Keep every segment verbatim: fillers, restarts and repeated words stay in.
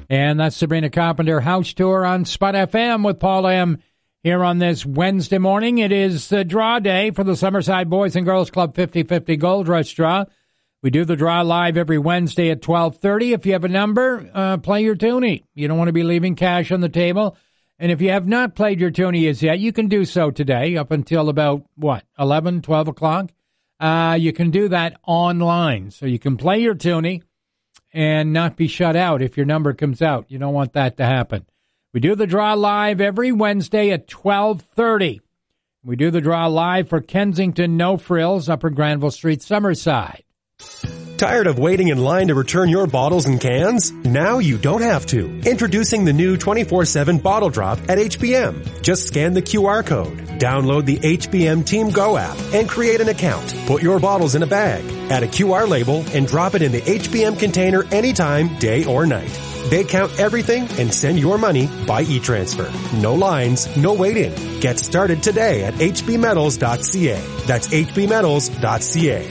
And that's Sabrina Carpenter House Tour on Spud F M with Paul M. Here on this Wednesday morning. It is the draw day for the Summerside Boys and Girls Club fifty fifty Gold Rush Draw. We do the draw live every Wednesday at twelve thirty. If you have a number, uh, play your toonie. You don't want to be leaving cash on the table. And if you have not played your toonie as yet, you can do so today up until about, what, eleven, twelve o'clock? Uh, you can do that online. So you can play your toonie and not be shut out if your number comes out. You don't want that to happen. We do the draw live every Wednesday at twelve thirty. We do the draw live for Kensington No Frills, Upper Granville Street, Summerside. Tired of waiting in line to return your bottles and cans? Now you don't have to. Introducing the new twenty-four seven Bottle Drop at H B M. Just scan the Q R code, download the H B M Team Go app, and create an account. Put your bottles in a bag, add a Q R label, and drop it in the H B M container anytime, day or night. They count everything and send your money by e-transfer. No lines, no waiting. Get started today at h b metals dot c a. That's h b metals dot c a.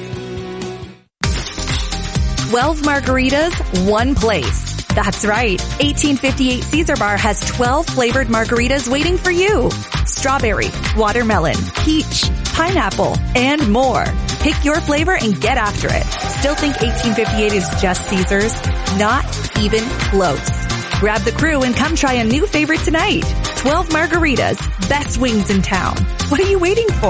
twelve margaritas, one place. That's right. eighteen fifty-eight Caesar Bar has twelve flavored margaritas waiting for you. Strawberry, watermelon, peach, pineapple, and more. Pick your flavor and get after it. Still think eighteen fifty-eight is just Caesar's? Not even close. Grab the crew and come try a new favorite tonight. twelve margaritas, best wings in town. What are you waiting for?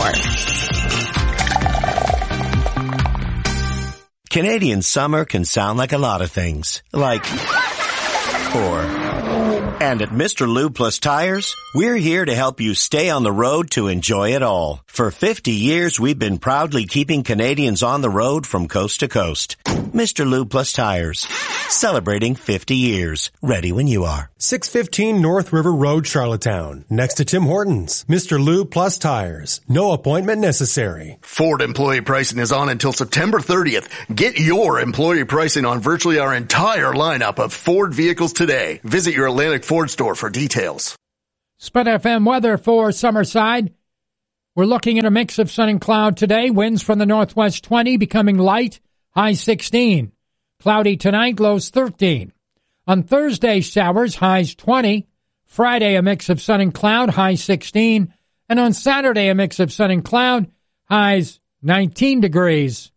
Canadian summer can sound like a lot of things. Like, or, and at Mister Lube Plus Tires, we're here to help you stay on the road to enjoy it all. For fifty years, we've been proudly keeping Canadians on the road from coast to coast. Mister Lube Plus Tires, celebrating fifty years. Ready when you are. six fifteen North River Road, Charlottetown. Next to Tim Hortons. Mister Lube Plus Tires. No appointment necessary. Ford employee pricing is on until September thirtieth. Get your employee pricing on virtually our entire lineup of Ford vehicles today. Visit your Atlantic Ford store for details. Spud F M weather for Summerside. We're looking at a mix of sun and cloud today. Winds from the northwest twenty, becoming light, high sixteen. Cloudy tonight, lows thirteen. On Thursday, showers, highs twenty. Friday, a mix of sun and cloud, high sixteen. And on Saturday, a mix of sun and cloud, highs nineteen degrees.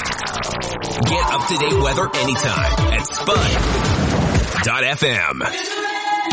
Get up-to-date weather anytime at spud dot f m.